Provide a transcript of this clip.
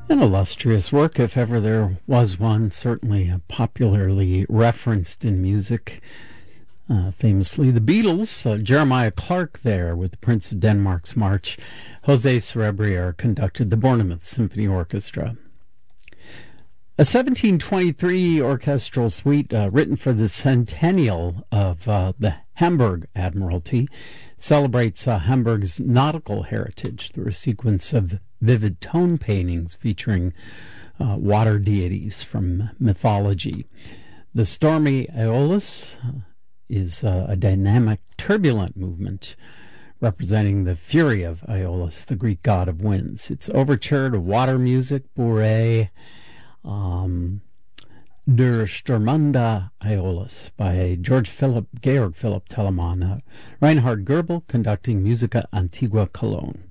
An illustrious work, if ever there was one, certainly popularly referenced in music. Famously, the Beatles, Jeremiah Clarke there with the Prince of Denmark's March. Jose Cerebriere conducted the Bournemouth Symphony Orchestra. A 1723 orchestral suite written for the centennial of the Hamburg Admiralty celebrates Hamburg's nautical heritage through a sequence of vivid tone paintings featuring water deities from mythology. The stormy Aeolus is a dynamic, turbulent movement representing the fury of Aeolus, the Greek god of winds. It's overture to water music, Bourrée, Der Stürmende Aeolus by Georg Philipp Telemann. Reinhard Goebel conducting Musica Antigua Cologne.